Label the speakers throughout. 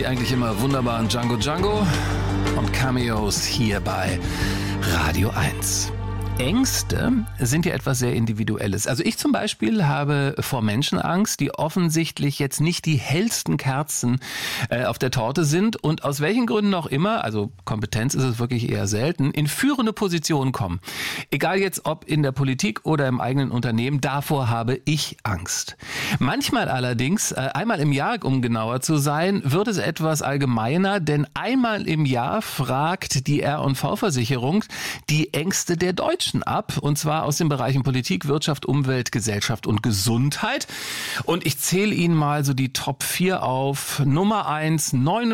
Speaker 1: die eigentlich immer wunderbaren Django Django und Cameos hier bei Radio 1. Ängste sind ja etwas sehr Individuelles. Also ich zum Beispiel habe vor Menschen Angst, die offensichtlich jetzt nicht die hellsten Kerzen auf der Torte sind und aus welchen Gründen auch immer, also Kompetenz ist es wirklich eher selten, in führende Positionen kommen. Egal jetzt ob in der Politik oder im eigenen Unternehmen, davor habe ich Angst. Manchmal allerdings, einmal im Jahr, um genauer zu sein, wird es etwas allgemeiner, denn einmal im Jahr fragt die R&V-Versicherung die Ängste der Deutschen ab, und zwar aus den Bereichen Politik, Wirtschaft, Umwelt, Gesellschaft und Gesundheit. Und ich zähle Ihnen mal so die Top 4 auf. Nummer 1,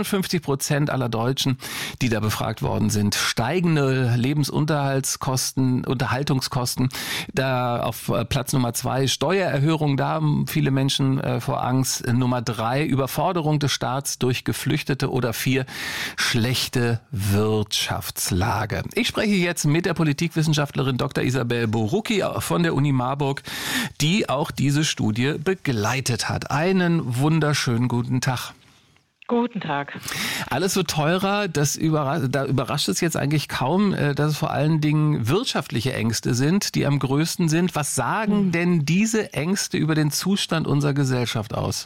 Speaker 1: 59% aller Deutschen, die da befragt worden sind. Steigende Lebensunterhaltskosten, Unterhaltungskosten. Da auf Platz Nummer 2, Steuererhöhung, da haben viele Menschen vor Angst. Nummer 3, Überforderung des Staats durch Geflüchtete. Oder 4, schlechte Wirtschaftslage. Ich spreche jetzt mit der Politikwissenschaftlerin Dr. Isabel Borucki von der Uni Marburg, die auch diese Studie begleitet hat. Einen wunderschönen guten Tag.
Speaker 2: Guten Tag.
Speaker 1: Alles wird teurer, da überrascht es jetzt eigentlich kaum, dass es vor allen Dingen wirtschaftliche Ängste sind, die am größten sind. Was sagen denn diese Ängste über den Zustand unserer Gesellschaft aus?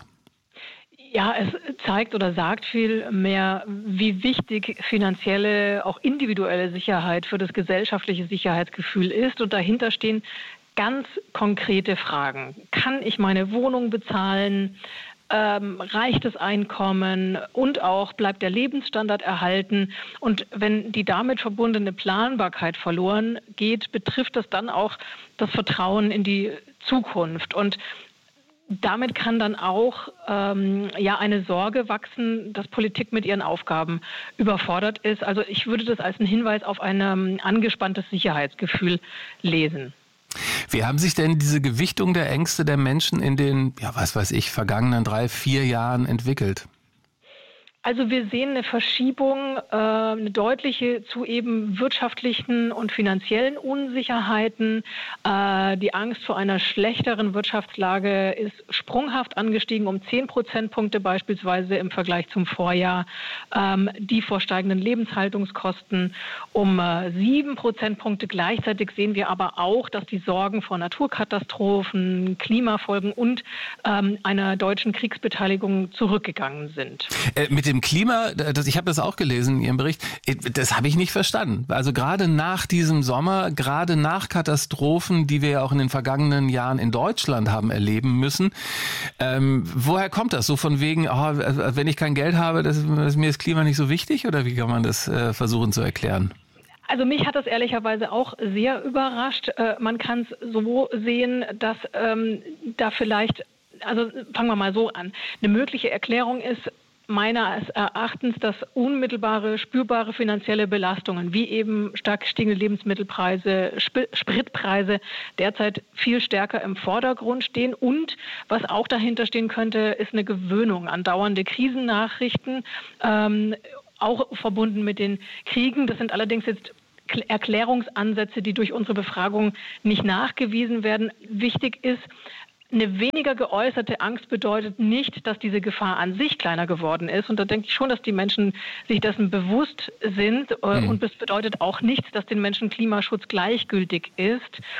Speaker 2: Ja, es zeigt oder sagt viel mehr, wie wichtig finanzielle, auch individuelle Sicherheit für das gesellschaftliche Sicherheitsgefühl ist. Und dahinter stehen ganz konkrete Fragen. Kann ich meine Wohnung bezahlen? Reicht das Einkommen? Und auch bleibt der Lebensstandard erhalten? Und wenn die damit verbundene Planbarkeit verloren geht, betrifft das dann auch das Vertrauen in die Zukunft. Und damit kann dann auch eine Sorge wachsen, dass Politik mit ihren Aufgaben überfordert ist. Also ich würde das als einen Hinweis auf ein angespanntes Sicherheitsgefühl lesen.
Speaker 1: Wie haben sich denn diese Gewichtung der Ängste der Menschen in den, vergangenen 3-4 Jahren entwickelt?
Speaker 2: Also wir sehen eine Verschiebung, eine deutliche zu eben wirtschaftlichen und finanziellen Unsicherheiten. Die Angst vor einer schlechteren Wirtschaftslage ist sprunghaft angestiegen, um 10 Prozentpunkte beispielsweise im Vergleich zum Vorjahr. Die vor steigenden Lebenshaltungskosten um 7 Prozentpunkte. Gleichzeitig sehen wir aber auch, dass die Sorgen vor Naturkatastrophen, Klimafolgen und einer deutschen Kriegsbeteiligung zurückgegangen sind.
Speaker 1: Mit dem Klima, ich habe das auch gelesen in Ihrem Bericht, das habe ich nicht verstanden. Also gerade nach diesem Sommer, gerade nach Katastrophen, die wir ja auch in den vergangenen Jahren in Deutschland haben erleben müssen, woher kommt das? So von wegen, wenn ich kein Geld habe, ist mir das Klima nicht so wichtig? Oder wie kann man das versuchen zu erklären?
Speaker 2: Also mich hat das ehrlicherweise auch sehr überrascht. Man kann es so sehen, dass da vielleicht, also fangen wir mal so an, eine mögliche Erklärung ist, meines Erachtens, dass unmittelbare, spürbare finanzielle Belastungen, wie eben stark gestiegene Lebensmittelpreise, Spritpreise, derzeit viel stärker im Vordergrund stehen. Und was auch dahinter stehen könnte, ist eine Gewöhnung an dauernde Krisennachrichten, auch verbunden mit den Kriegen. Das sind allerdings jetzt Erklärungsansätze, die durch unsere Befragung nicht nachgewiesen werden. Wichtig ist, eine weniger geäußerte Angst bedeutet nicht, dass diese Gefahr an sich kleiner geworden ist. Und da denke ich schon, dass die Menschen sich dessen bewusst sind. Und das bedeutet auch nicht, dass den Menschen Klimaschutz gleichgültig ist.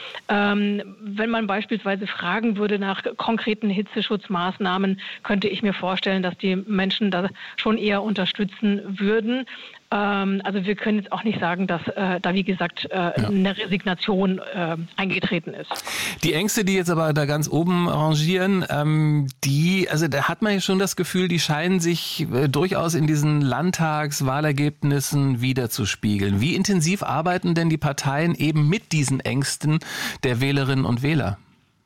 Speaker 2: Wenn man beispielsweise fragen würde nach konkreten Hitzeschutzmaßnahmen, könnte ich mir vorstellen, dass die Menschen da schon eher unterstützen würden. Also wir können jetzt auch nicht sagen, dass da, wie gesagt, eine Resignation eingetreten ist.
Speaker 1: Die Ängste, die jetzt aber da ganz oben rangieren, da hat man ja schon das Gefühl, die scheinen sich durchaus in diesen Landtagswahlergebnissen wiederzuspiegeln. Wie intensiv arbeiten denn die Parteien eben mit diesen Ängsten der Wählerinnen und Wähler?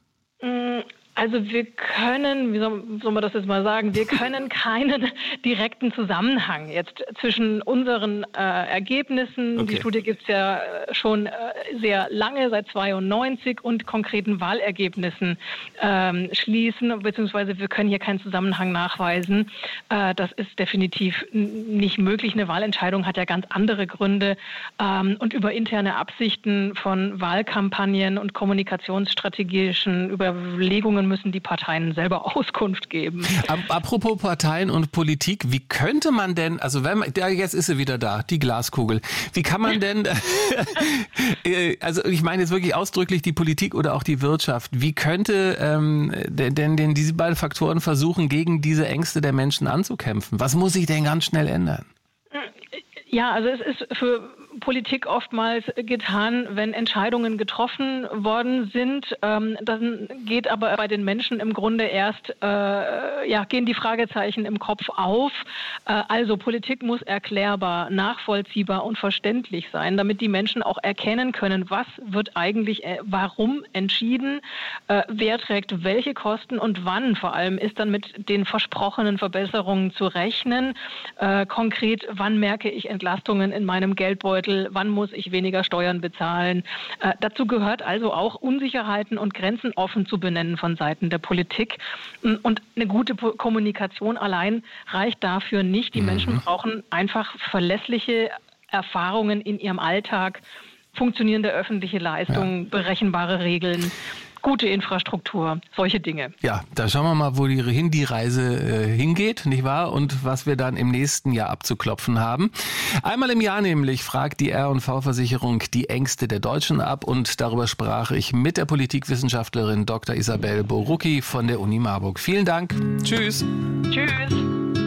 Speaker 2: Also wir können, wie soll man das jetzt mal sagen, wir können keinen direkten Zusammenhang jetzt zwischen unseren Ergebnissen, die Studie gibt es ja schon sehr lange, seit 1992, und konkreten Wahlergebnissen schließen, beziehungsweise wir können hier keinen Zusammenhang nachweisen. Das ist definitiv nicht möglich. Eine Wahlentscheidung hat ja ganz andere Gründe, und über interne Absichten von Wahlkampagnen und kommunikationsstrategischen Überlegungen müssen die Parteien selber Auskunft geben.
Speaker 1: Apropos Parteien und Politik, wie könnte man denn, also jetzt ist sie wieder da, die Glaskugel, wie kann man denn, also ich meine jetzt wirklich ausdrücklich die Politik oder auch die Wirtschaft, wie könnte denn diese beiden Faktoren versuchen, gegen diese Ängste der Menschen anzukämpfen? Was muss sich denn ganz schnell ändern?
Speaker 2: Ja, also es ist für Politik oftmals getan, wenn Entscheidungen getroffen worden sind. Dann geht aber bei den Menschen im Grunde erst, gehen die Fragezeichen im Kopf auf. Also Politik muss erklärbar, nachvollziehbar und verständlich sein, damit die Menschen auch erkennen können, was wird eigentlich, warum entschieden, wer trägt welche Kosten und wann vor allem ist dann mit den versprochenen Verbesserungen zu rechnen. Konkret, wann merke ich Entlastungen in meinem Geldbeutel? Wann muss ich weniger Steuern bezahlen? Dazu gehört also auch Unsicherheiten und Grenzen offen zu benennen von Seiten der Politik. Und eine gute Kommunikation allein reicht dafür nicht. Die Menschen brauchen einfach verlässliche Erfahrungen in ihrem Alltag, funktionierende öffentliche Leistungen, berechenbare Regeln. Gute Infrastruktur, solche Dinge.
Speaker 1: Ja, da schauen wir mal, wo die Reise hingeht, nicht wahr? Und was wir dann im nächsten Jahr abzuklopfen haben. Einmal im Jahr nämlich fragt die R&V-Versicherung die Ängste der Deutschen ab. Und darüber sprach ich mit der Politikwissenschaftlerin Dr. Isabel Borucki von der Uni Marburg. Vielen Dank. Tschüss.
Speaker 2: Tschüss.